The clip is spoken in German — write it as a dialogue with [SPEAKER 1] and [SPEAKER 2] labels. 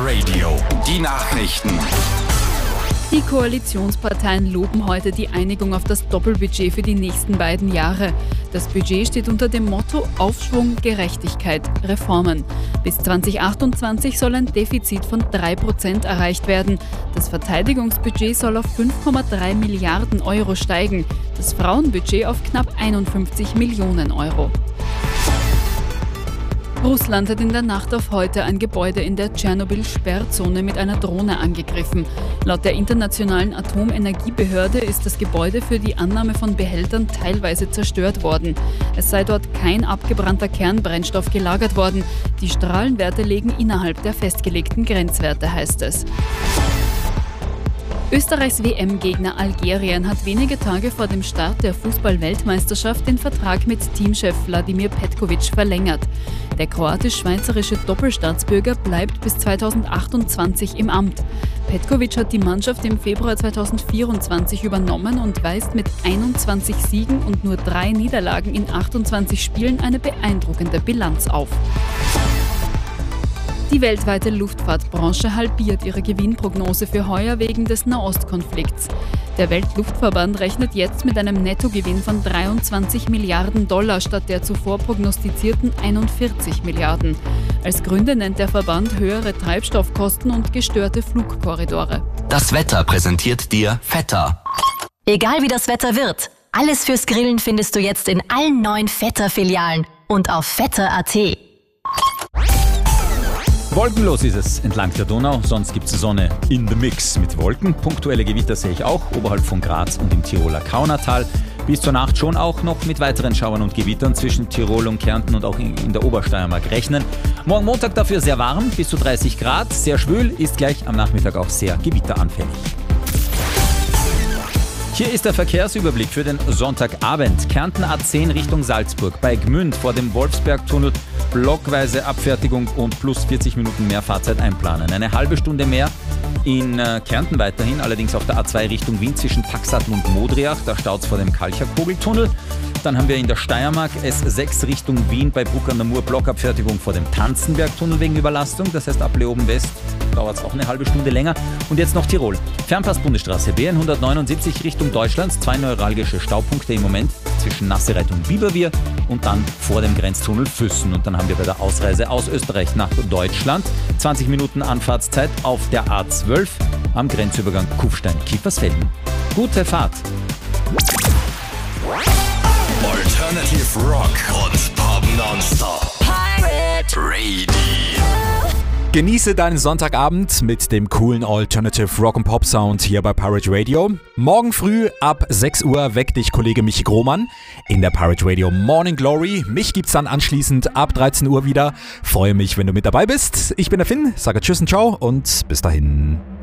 [SPEAKER 1] Radio. Die Nachrichten.
[SPEAKER 2] Die Koalitionsparteien loben heute die Einigung auf das Doppelbudget für die nächsten beiden Jahre. Das Budget steht unter dem Motto Aufschwung, Gerechtigkeit, Reformen. Bis 2028 soll ein Defizit von 3% erreicht werden. Das Verteidigungsbudget soll auf 5,3 Milliarden Euro steigen. Das Frauenbudget auf knapp 51 Millionen Euro. Russland hat in der Nacht auf heute ein Gebäude in der Tschernobyl-Sperrzone mit einer Drohne angegriffen. Laut der Internationalen Atomenergiebehörde ist das Gebäude für die Annahme von Behältern teilweise zerstört worden. Es sei dort kein abgebrannter Kernbrennstoff gelagert worden. Die Strahlenwerte liegen innerhalb der festgelegten Grenzwerte, heißt es. Österreichs WM-Gegner Algerien hat wenige Tage vor dem Start der Fußball-Weltmeisterschaft den Vertrag mit Teamchef Vladimir Petkovic verlängert. Der kroatisch-schweizerische Doppelstaatsbürger bleibt bis 2028 im Amt. Petkovic hat die Mannschaft im Februar 2024 übernommen und weist mit 21 Siegen und nur 3 Niederlagen in 28 Spielen eine beeindruckende Bilanz auf. Die weltweite Luftfahrtbranche halbiert ihre Gewinnprognose für heuer wegen des Nahostkonflikts. Der Weltluftverband rechnet jetzt mit einem Nettogewinn von 23 Milliarden Dollar statt der zuvor prognostizierten 41 Milliarden. Als Gründe nennt der Verband höhere Treibstoffkosten und gestörte Flugkorridore.
[SPEAKER 1] Das Wetter präsentiert dir Vetter.
[SPEAKER 3] Egal wie das Wetter wird, alles fürs Grillen findest du jetzt in allen 9 Vetter-Filialen und auf vetter.at.
[SPEAKER 4] Wolkenlos ist es entlang der Donau, sonst gibt es Sonne in the Mix mit Wolken. Punktuelle Gewitter sehe ich auch, oberhalb von Graz und im Tiroler Kaunertal. Bis zur Nacht schon auch noch mit weiteren Schauern und Gewittern zwischen Tirol und Kärnten und auch in der Obersteiermark rechnen. Morgen Montag dafür sehr warm, bis zu 30 Grad, sehr schwül, ist gleich am Nachmittag auch sehr gewitteranfällig. Hier ist der Verkehrsüberblick für den Sonntagabend. Kärnten A10 Richtung Salzburg. Bei Gmünd vor dem Wolfsbergtunnel blockweise Abfertigung und plus 40 Minuten mehr Fahrzeit einplanen. Eine halbe Stunde mehr in Kärnten weiterhin, allerdings auf der A2 Richtung Wien zwischen Paxatl und Modriach. Da staut es vor dem Kalcherkogeltunnel. Dann haben wir in der Steiermark S6 Richtung Wien bei Bruck an der Mur Blockabfertigung vor dem Tanzenbergtunnel wegen Überlastung. Das heißt, ab Leoben West dauert es auch eine halbe Stunde länger. Und jetzt noch Tirol. Fernpass-Bundesstraße BN 179 Richtung Deutschlands. 2 neuralgische Staupunkte im Moment zwischen Nassereit und Biberwier und dann vor dem Grenztunnel Füssen. Und dann haben wir bei der Ausreise aus Österreich nach Deutschland 20 Minuten Anfahrtszeit auf der A12 am Grenzübergang Kufstein-Kiefersfelden. Gute Fahrt!
[SPEAKER 1] Alternative Rock und Pop nonstop. Pirate Radio.
[SPEAKER 5] Genieße deinen Sonntagabend mit dem coolen Alternative Rock und Pop Sound hier bei Pirate Radio. Morgen früh ab 6 Uhr weckt dich Kollege Michi Grohmann in der Pirate Radio Morning Glory. Mich gibt's dann anschließend ab 13 Uhr wieder. Freue mich, wenn du mit dabei bist. Ich bin der Finn, sage Tschüss und Ciao und bis dahin.